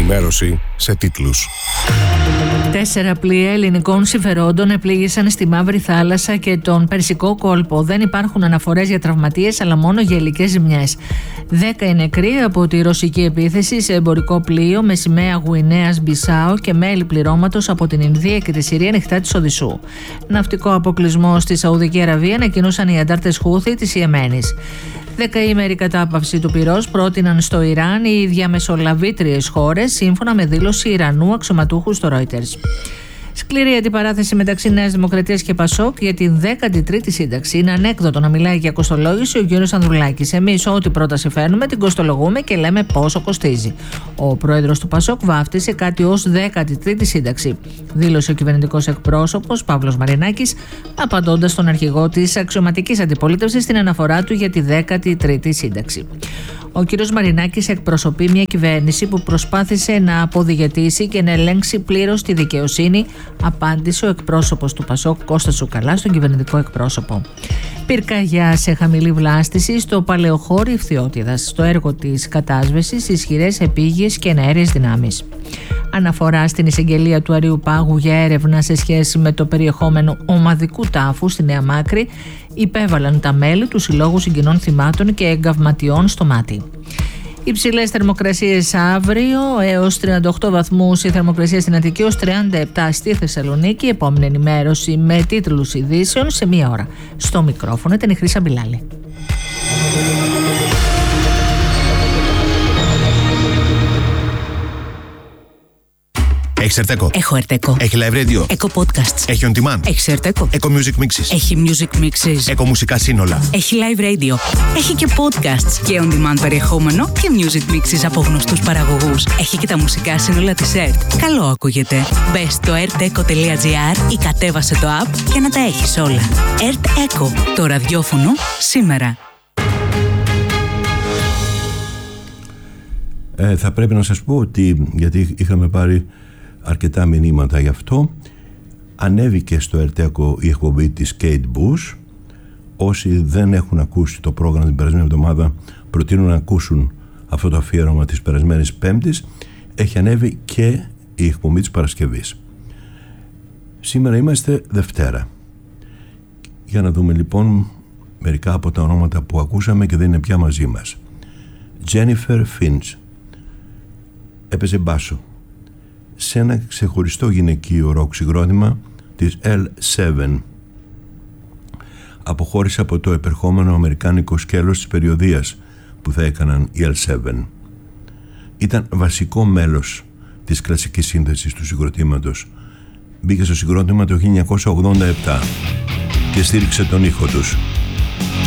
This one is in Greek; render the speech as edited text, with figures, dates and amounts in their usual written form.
ενημέρωση σε τίτλους. 4 πλοία ελληνικών συμφερόντων επλήγησαν στη Μαύρη Θάλασσα και τον Περσικό κόλπο. Δεν υπάρχουν αναφορές για τραυματίες, αλλά μόνο για υλικές ζημιές. 10 οι νεκροί από τη ρωσική επίθεση σε εμπορικό πλοίο με σημαία Γουινέας Μπισάου και μέλη πληρώματος από την Ινδία και τη Συρία νυχτά της Οδυσσού. Ναυτικό αποκλεισμό στη Σαουδική Αραβία ανακοινώσαν οι αντάρτες Χούθη της Ιεμένης. 10ημερη κατάπαυση του πυρός πρότειναν στο Ιράν οι διαμεσολαβήτριες χώρες, σύμφωνα με δήλωση Ιρανού αξιωματούχου στο Reuters. Σκληρή αντιπαράθεση μεταξύ Νέας Δημοκρατίας και Πασόκ για την 13η σύνταξη. Είναι ανέκδοτο να μιλάει για κοστολόγηση ο κ. Ανδρουλάκης. Εμείς, ό,τι πρόταση φέρνουμε, την κοστολογούμε και λέμε πόσο κοστίζει. Ο πρόεδρος του Πασόκ βάφτισε κάτι ως 13η σύνταξη, δήλωσε ο κυβερνητικός εκπρόσωπος Παύλος Μαρινάκης, απαντώντας στον αρχηγό της αξιωματικής αντιπολίτευσης στην αναφορά του για τη 13η σύνταξη. Ο κ. Μαρινάκης εκπροσωπεί μια κυβέρνηση που προσπάθησε να αποδιαιτήσει και να ελέγξει πλήρως τη δικαιοσύνη, απάντησε ο εκπρόσωπος του Πασόκ Κώστας Τσουκαλά στον κυβερνητικό εκπρόσωπο. Πυρκαγιά σε χαμηλή βλάστηση στο Παλαιοχώρι Ιφθιώτιδας. Στο έργο της κατάσβεσης, ισχυρές επίγειες και εναέριες δυνάμεις. Αναφορά στην εισαγγελία του Αριού Πάγου για έρευνα σε σχέση με το περιεχόμενο ομαδικού τάφου στη Νέα Μάκρη υπέβαλαν τα μέλη του Συλλόγου Συγγενών Θυμάτων και Εγκαυματιών στο Μάτι. Υψηλές θερμοκρασίες αύριο, έως 38 βαθμούς η θερμοκρασία στην Αττική, ως 37 στη Θεσσαλονίκη. Επόμενη ενημέρωση με τίτλους ειδήσεων σε 1 ώρα. Στο μικρόφωνο ήταν η Χρύσα Μπιλάλη. Έχεις Ερτέκο? Έχω Ερτέκο. Έχει live radio? Έχω podcasts. Έχει on demand? Έχει Ερτέκο. Eco Music Mixes? Έχει music mixes. Eco μουσικά σύνολα? Έχει live radio. Έχει και podcasts και on demand περιεχόμενο και music mixes από γνωστούς παραγωγούς. Έχει και τα μουσικά σύνολα της ΕΡΤ. Καλό ακούγεται. Μπες στο erteco.gr ή κατέβασε το app για να τα έχεις όλα. ΕΡΤ Eco. Το ραδιόφωνο σήμερα. Θα πρέπει να σας πω ότι, γιατί είχαμε πάρει αρκετά μηνύματα γι' αυτό, ανέβηκε στο Ερτέκο η εκπομπή της Kate Bush. Όσοι δεν έχουν ακούσει το πρόγραμμα την περασμένη εβδομάδα, προτείνω να ακούσουν αυτό το αφιέρωμα της περασμένης Πέμπτης. Έχει ανέβει και η εκπομπή της Παρασκευής. Σήμερα είμαστε Δευτέρα. Για να δούμε λοιπόν μερικά από τα ονόματα που ακούσαμε και δεν είναι πια μαζί μας. Jennifer Finch έπαιζε μπάσο σε ένα ξεχωριστό γυναικείο ροκ συγκρότημα της L7. Αποχώρησε από το επερχόμενο αμερικάνικο σκέλος της περιοδίας που θα έκαναν οι L7. Ήταν βασικό μέλος της κλασικής σύνθεσης του συγκροτήματος. Μπήκε στο συγκρότημα το 1987 και στήριξε τον ήχο τους.